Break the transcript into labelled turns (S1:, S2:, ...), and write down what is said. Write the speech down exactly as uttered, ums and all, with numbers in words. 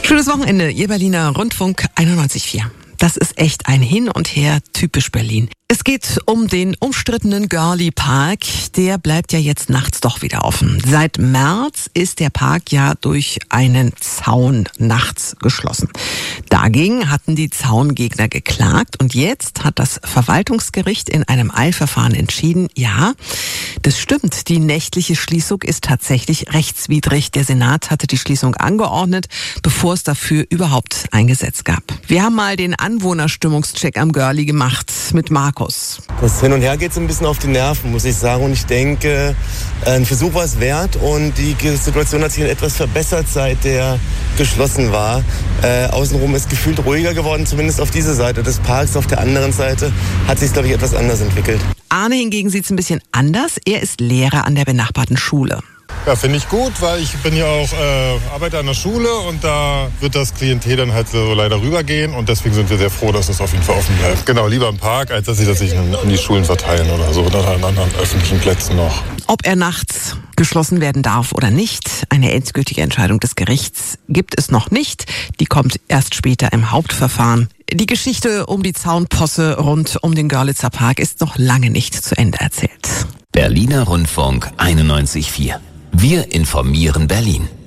S1: Schönes Wochenende, Ihr Berliner Rundfunk einundneunzig Komma vier. Das ist echt ein Hin und Her, typisch Berlin. Es geht um den umstrittenen Görli Park. Der bleibt ja jetzt nachts doch wieder offen. Seit März ist der Park ja durch einen Zaun nachts geschlossen. Dagegen hatten die Zaungegner geklagt und jetzt hat das Verwaltungsgericht in einem Eilverfahren entschieden, ja, das stimmt, die nächtliche Schließung ist tatsächlich rechtswidrig. Der Senat hatte die Schließung angeordnet, bevor es dafür überhaupt ein Gesetz gab. Wir haben mal den Anwohnerstimmungscheck am Görli gemacht mit Markus.
S2: Das Hin und Her geht so ein bisschen auf die Nerven, muss ich sagen. Und ich denke, ein Versuch war es wert. Und die Situation hat sich etwas verbessert, seit der geschlossen war. Äh, außenrum ist gefühlt ruhiger geworden, zumindest auf dieser Seite des Parks. Auf der anderen Seite hat sich, glaube ich, etwas anders entwickelt.
S1: Arne hingegen sieht es ein bisschen anders. Er ist Lehrer an der benachbarten Schule.
S3: Ja, finde ich gut, weil ich bin ja auch äh, arbeite an der Schule und da wird das Klientel dann halt so leider rübergehen und deswegen sind wir sehr froh, dass es auf jeden Fall offen bleibt. Genau, lieber im Park, als dass sie das sich in, in die Schulen verteilen oder so oder an anderen öffentlichen Plätzen noch.
S1: Ob er nachts geschlossen werden darf oder nicht, eine endgültige Entscheidung des Gerichts gibt es noch nicht. Die kommt erst später im Hauptverfahren. Die Geschichte um die Zaunposse rund um den Görlitzer Park ist noch lange nicht zu Ende erzählt.
S4: Berliner Rundfunk einundneunzig Komma vier. Wir informieren Berlin.